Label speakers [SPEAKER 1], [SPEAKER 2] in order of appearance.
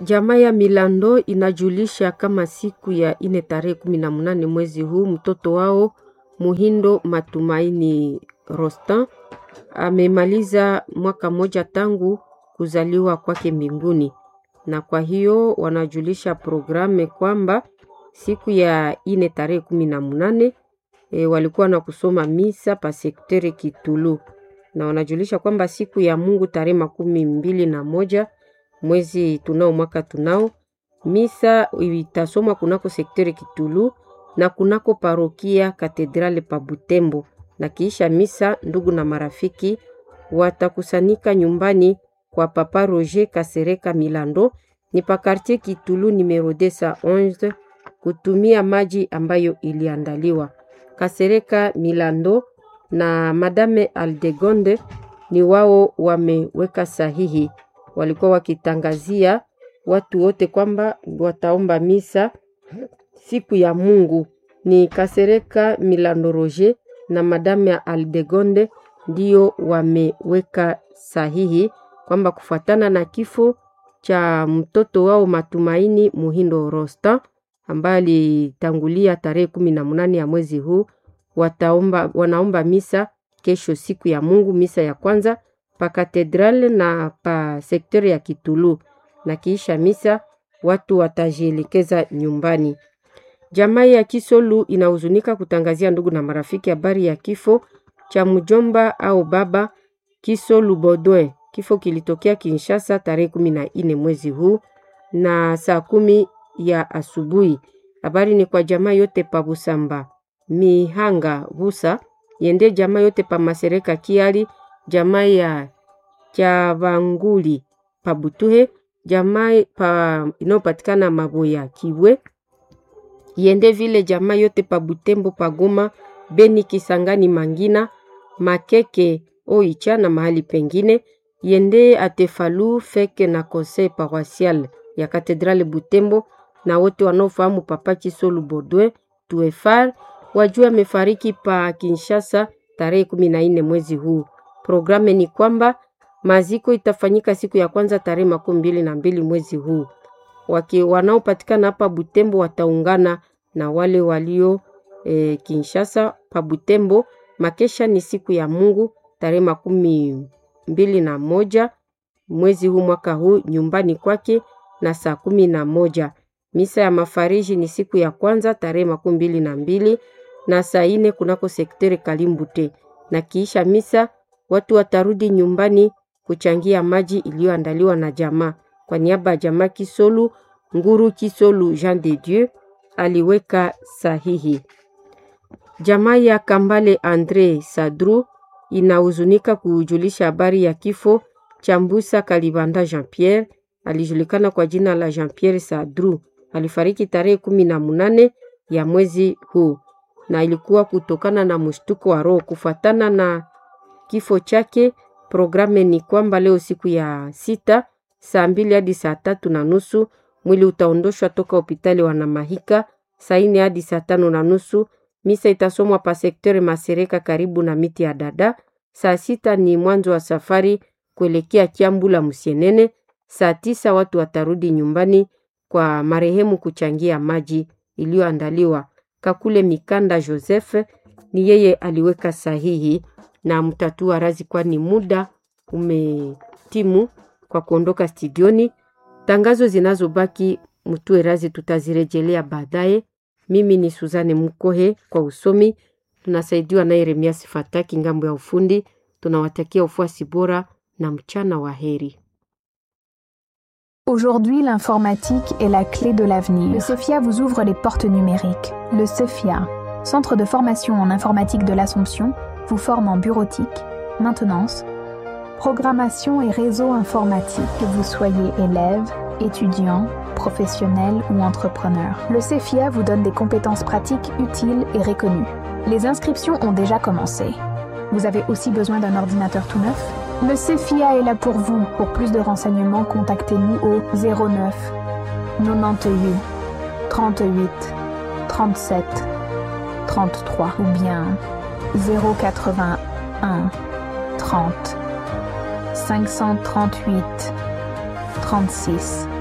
[SPEAKER 1] Jamaa ya Milando inajulisha kama siku ya ine tarehe 18 mwezi huu mtoto wao Muhindo Matumaini Rostan amemaliza mwaka moja tangu kuzaliwa kwake mbinguni, na kwa hiyo wanajulisha programe kwamba siku ya ine tarehe 18 walikuwa na kusoma misa pa sektere Kitulu, na wanajulisha kwamba siku ya Mungu tarehe 21 mwezi tunao mwaka tunao misa itasomwa kunako sektere Kitulu na kunako parokia katedrale pa Butembo, na kiisha misa ndugu na marafiki watakusanyika nyumbani kwa Papa Roger Kasereka Milando ni pa quartier Kitulu numero 211 kutumia maji ambayo iliandaliwa. Kasereka Milando na Madame Aldegonde ni wao wameweka sahihi. Walikuwa wakitangazia watu wote kwamba wataomba misa siku ya Mungu. Ni Kasereka Milando Roger na Madame Aldegonde ndio wameweka sahihi kwamba kufuatana na kifo cha mtoto wao Matumaini Muhindo Rosta ambaye alitangulia tarehe 18 ya mwezi huu, wanaomba misa kesho siku ya Mungu, misa ya kwanza pa katedrale na pa sektori ya Kitulu, na kiisha misa watu watajielekeza nyumbani. Jamaa ya Kisolu inahuzunika kutangazia ndugu na marafiki habari ya kifo cha mjomba au baba Kisolu Bodwe. Kifo kilitokea Kinshasa tarehe 14 mwezi huu na saa 10 ya asubuhi. Habari ni kwa jamaa yote pa Busamba, Mihanga, Busa, yende jamaa yote pa Masereka Kiali, jamaa ya Chavanguli pa Butuhe, jamaa pa inopatikana Maboya Kiwe, yende vile jamaa yote pa Butembo, pa Goma, Beni, Kisangani, Mangina, Makeke, Oicha na mahali pengine, yende Atefalu, Feke na conseil paroissial ya katedrale Butembo, na wote wanaofahamu Papa Kisolu Bodwe Tuefar wajua amefariki pa Kinshasa tarehe 14 mwezi huu. Programe ni kwamba maziko itafanyika siku ya kwanza tarehe 22 mwezi huu. Wanaopatikana hapa Butembo wataungana na wale walio Kinshasa pa Butembo. Makesha ni siku ya Mungu tarehe 21 mwezi huu mwaka huu nyumbani kwake na saa 11. Misa ya mafariji ni siku ya kwanza tarehe 22 na saa 4 kunako sektere Kalimbute, na kiisha misa watu watarudi nyumbani kuchangia maji iliyoandaliwa na jamaa. Kwa niaba ya jamaa Kisolu, Nguru Kisolu Jean de Dieu aliweka sahihi. Jamaa ya Kambale Andre Sadru inahuzunika kujulisha habari ya kifo cha Mbusa Kalibanda Jean Pierre, alijulikana kwa jina la Jean Pierre Sadru. Alifariki tarehe 18 ya mwezi huu, na ilikuwa kutokana na mshtuko wa roho. Kufuatana na kifo chake, programe ni kwamba leo siku ya 6 saa 2 hadi saa 3:30 mwili utaondoshwa toka hospitali wa Namahika. Saa 4 hadi saa 5:30 misa itasomwa pa sektere Masereka karibu na miti ya dada. Saa 6 ni mwanzo wa safari kuelekea Kiambula Musienene. Saa 9 watu watarudi nyumbani kwa marehemu kuchangia maji iliyoandaliwa. Kakule Mikanda Joseph ni yeye aliweka sahihi, na mtatua razi kwani muda umetimu kwa kuondoka studioni. Tangazo zinazobaki mtue razi tutazirejelea baadaye. Mimi ni Suzanne Mukohe kwa usomi, tunasaidiwa na Yeremias Fataki ngambo ya ufundi. Tunawatakia ufuasi bora na mchana wa heri.
[SPEAKER 2] Aujourd'hui, l'informatique est la clé de l'avenir. Le CEFIA vous ouvre les portes numériques. Le CEFIA, Centre de formation en informatique de l'Assomption, vous forme en bureautique, maintenance, programmation et réseau informatique. Que vous soyez élève, étudiant, professionnel ou entrepreneur, le CEFIA vous donne des compétences pratiques utiles et reconnues. Les inscriptions ont déjà commencé. Vous avez aussi besoin d'un ordinateur tout neuf? Le CEFIA est là pour vous. Pour plus de renseignements, contactez-nous au 09 98 38 37 33 ou bien 081 30 538 36